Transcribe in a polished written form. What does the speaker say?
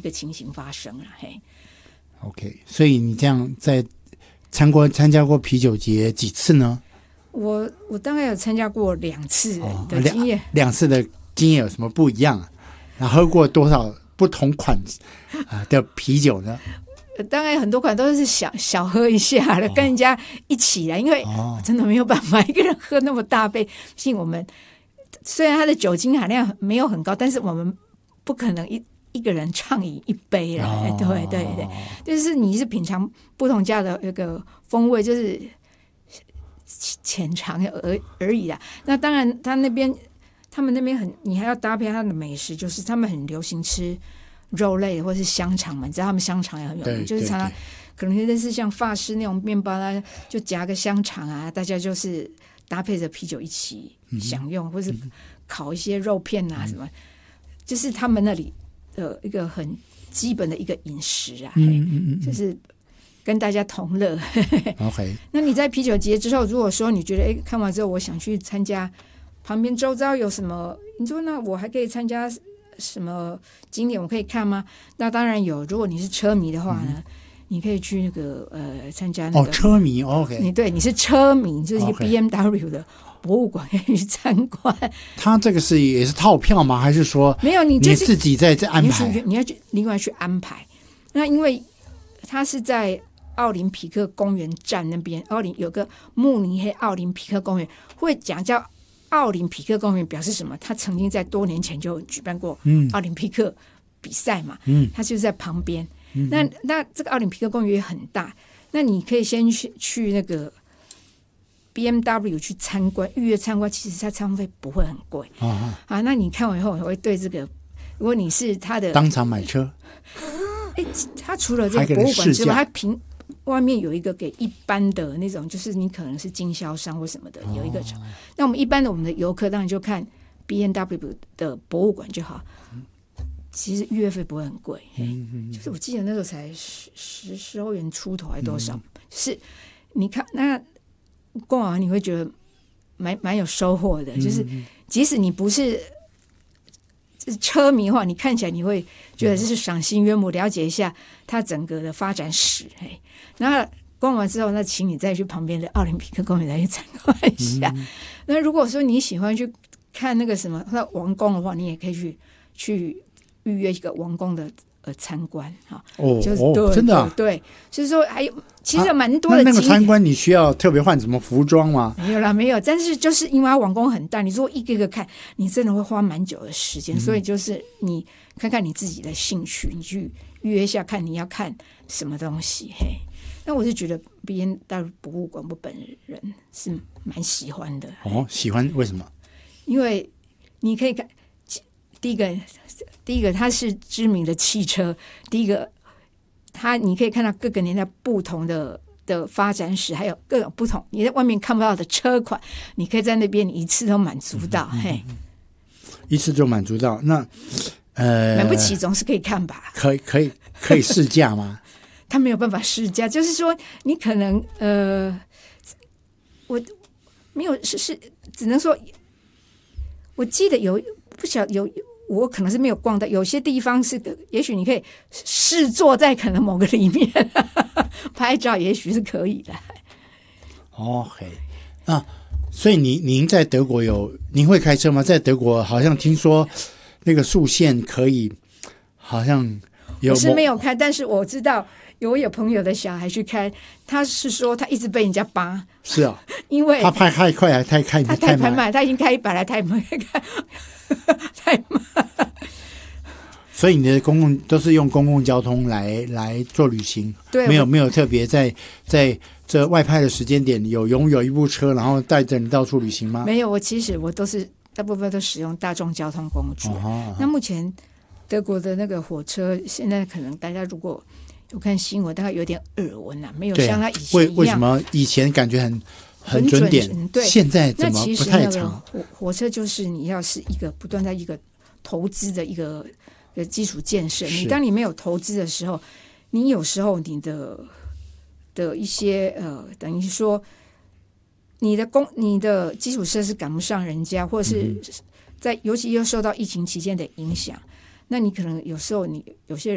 个情形发生了。嘿 OK， 所以你这样在参加过啤酒节几次呢？ 我大概有参加过2次的经验。 2次的经验有什么不一样啊？然后喝过多少不同款的啤酒呢？ 大概很多款都是小喝一下的，跟人家一起来，因为真的没有办法一个人喝那么大杯。毕竟我们虽然它的酒精含量没有很高，但是我们不可能一个人畅饮一杯了。对对对，就是你是品尝不同家的那个风味，就是浅尝而已啦。那当然他们那边你还要搭配他的美食，就是他们很流行吃肉类或是香肠嘛，你知道他们香肠也很有名，就是常常可能类似像法式那种面包啦，就夹个香肠啊，大家就是搭配着啤酒一起享用，或是烤一些肉片啊什么，就是他们那里的一个很基本的一个饮食啊，就是跟大家同乐。 OK， 那你在啤酒节之后，如果说你觉得看完之后我想去参加，旁边周遭有什么，你说那我还可以参加什么景点我可以看吗？那当然有，如果你是车迷的话呢，你可以去那个参加那个车迷 OK， 你是车迷，就是一个 BMW 的博物馆可以去参观。 他这个也是套票吗？还是说没有？你自己在安排？ 你要另外去安排。那因为它是在奥林匹克公园站那边，有个慕尼黑奥林匹克公园，会讲叫奥林匹克公园表示什么？他曾经在多年前就举办过奥林匹克比赛嘛，他就是在旁边。那这个奥林匹克公园也很大，那你可以先去那个 BMW 去参观，预约参观，其实它参观费不会很贵啊。那你看完以后，我会对这个，如果你是他的当场买车， 他除了这个博物馆之外，他外面有一个给一般的那种，就是你可能是经销商或什么的，有一个场。那我们一般的我们的游客当然就看 BMW 的博物馆就好。其实预约费不会很贵，就是我记得那时候才10欧元出头还多少。是你看那逛完你会觉得蛮有收获的，就是即使你不是车迷的话，你看起来你会觉得这是赏心悦目，了解一下它整个的发展史。那逛完之后，那请你再去旁边的奥林匹克公园再去参观一下。那如果说你喜欢去看那个什么王宫的话，你也可以去预约一个王宫的参观哈。就是对真的啊？ 对，就是说还有其实有蛮多的那个参观你需要特别换什么服装吗？ 没有啦，没有。但是就是因为它王宫很大，你如果一个个看，你真的会花蛮久的时间。所以就是你看看你自己的兴趣，你去预约一下，看你要看什么东西。那我是觉得 BMW 博物馆我本人是蛮喜欢的。 喜欢为什么？ 因为你可以看，第一个它是知名的汽车，第一个你可以看到各个年代不同的发展史，还有各种不同你在外面看不到的车款，你可以在那边你一次都满足到。 一次就满足到。那买不起总是可以看吧？ 可以试驾吗？ 他没有办法试驾，就是说你可能我没有只能说，我记得不晓得我可能是没有逛到，有些地方是也许你可以试坐在可能某个里面拍照，也许是可以的。 OK， 所以您在德国您会开车吗？在德国好像听说那个速限可以，好像有。 我是没有开，但是我知道我有朋友的小孩去开，他是说他一直被人家扒。 是啊， 因为他拍太快还太慢， 他已经开100了，太慢。 所以你的都是用公共交通来做旅行， 对， 没有特别在这外派的时间点拥有一部车，然后带着你到处旅行吗？ 没有，我其实都是大部分都使用大众交通工具。那目前德国的那个火车，现在可能大家如果有看新闻，大概有点耳闻啊，没有像他以前一样。 为什么以前感觉很准点？ 对， 现在怎么不太长？ 火车就是你要是一个不断在一个投资的一个基础建设，当你没有投资的时候，你有时候你的一些等于说你的基础设施赶不上人家，或者是尤其又受到疫情期间的影响，那你可能有时候有些人